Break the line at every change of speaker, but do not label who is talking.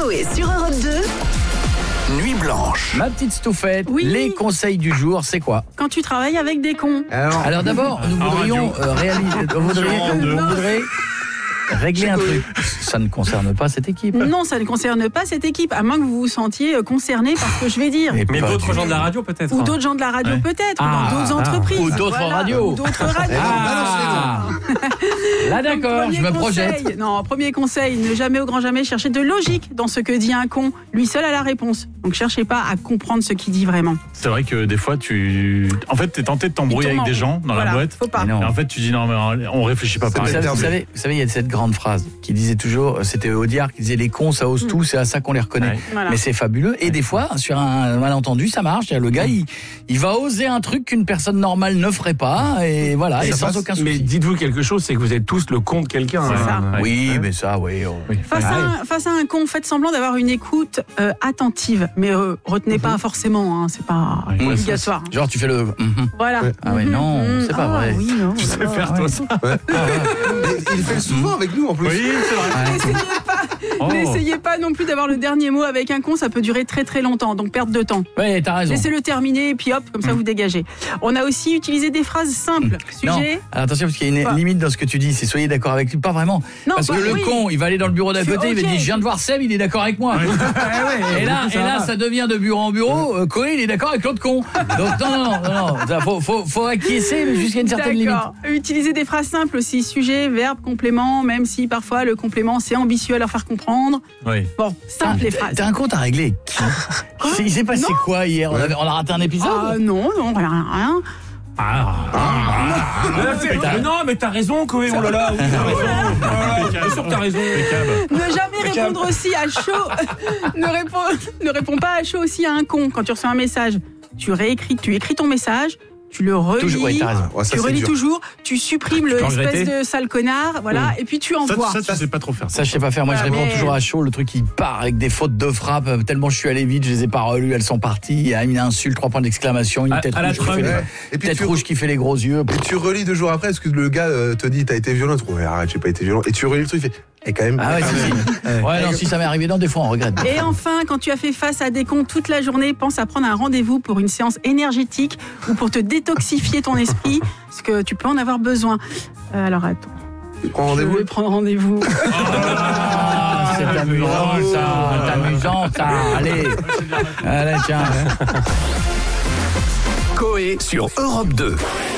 Coé sur Europe 2.
Nuit blanche.
Ma petite Stouffette,
Oui.
les conseils du jour, c'est quoi?
Quand tu travailles avec des cons.
Alors d'abord, nous voudrions régler un truc. Ça ne concerne pas cette équipe.
Non, ça ne concerne pas cette équipe, à moins que vous vous sentiez concerné par ce que je vais dire.
Mais d'autres gens de la radio peut-être.
Ou d'autres gens de la radio peut-être, ou dans d'autres entreprises.
Ou d'autres radios.
Ou d'autres radios.
Là d'accord, je me projette.
Premier conseil, ne jamais au grand jamais chercher de logique dans ce que dit un con. Lui seul a la réponse. Donc cherchez pas à comprendre ce qu'il dit vraiment.
C'est vrai que des fois t'es tenté de t'embrouiller avec des gens dans la boîte.
Faut pas.
Mais non.
Et en fait tu dis non mais on réfléchit pas pareil.
Vous savez, il y a cette grande phrase qui disait toujours, c'était Audiard qui disait les cons ça ose tout, c'est à ça qu'on les reconnaît.
Ouais.
Voilà.
Mais c'est fabuleux et des fois sur un malentendu ça marche. Le gars il va oser un truc qu'une personne normale ne ferait pas et voilà, et sans aucun souci.
Mais dites-vous quelque chose, c'est que vous êtes tous le con de quelqu'un.
C'est ça.
Oui, mais ça, oui.
Face à un con, faites semblant d'avoir une écoute attentive. Mais retenez pas forcément, hein, c'est pas obligatoire.
Genre tu fais le.
Voilà.
Ah ouais, non, c'est pas vrai.
Oui, non,
Tu sais faire toi ça.
Il fait souvent avec nous en plus.
Oui, c'est vrai.
N'essayez pas non plus d'avoir le dernier mot avec un con, ça peut durer très très longtemps, donc perte de temps.
Ouais, t'as raison.
Laissez-le terminer et puis hop, comme ça vous dégagez. On a aussi utilisé des phrases simples.
Non,
Sujet.
alors attention parce qu'il y a une limite dans ce que tu dis, c'est soyez d'accord avec lui, pas vraiment.
Non,
parce que le con, il va aller dans le bureau d'à côté, il va dire je viens de voir Seb, il est d'accord avec moi. Et là, ça devient de bureau en bureau, Coé, il est d'accord avec l'autre con. Donc non, faut acquiescer mais jusqu'à une certaine limite.
D'accord. Utilisez des phrases simples aussi, sujet, verbe, complément, même si parfois le complément c'est ambitieux à leur faire comprendre.
Oui.
Bon, simple les phrases.
T'as un compte à régler avec qui? Il s'est passé quoi hier? On a raté un épisode?
Ah non, rien.
Non, mais t'as raison, Coé, oh là là. Oui, t'as raison. Bien sûr que t'as raison.
Ne jamais répondre aussi à chaud. Ne réponds pas à chaud aussi à un con quand tu reçois un message. Tu écris ton message, tu le relis,
Toujours, ouais, t'as raison.
Ouais, ça,
tu
c'est
relis
dur.
toujours, tu supprimes le
peux
espèce
regretter.
de sale connard, voilà, et puis tu envoies.
Ça, tu sais pas trop faire.
Ça, je sais pas faire. Moi, je réponds toujours à chaud. Le truc, il part avec des fautes de frappe. Tellement je suis allé vite, je les ai pas relues. Elles sont parties. Il y a une insulte, 3 points d'exclamation, une tête
à la
rouge qui fait
Trump.
les-
Et puis
tête rouge qui fait les gros yeux.
Et tu relis 2 jours après, parce que le gars te dit t'as été violent, tu dis arrête, j'ai pas été violent. Et tu relis le truc, il fait quand même.
Ah ouais, si. Ouais, non, si ça m'est arrivé, non, des fois on regrette.
Et enfin, quand tu as fait face à des cons toute la journée, pense à prendre un rendez-vous pour une séance énergétique ou pour te détoxifier ton esprit, parce que tu peux en avoir besoin. Alors attends,
Tu prends
je
rendez-vous.
vais prendre rendez-vous.
Ah, c'est amusant, ça. C'est amusant, ça. Allez, tiens.
Coé sur Europe 2.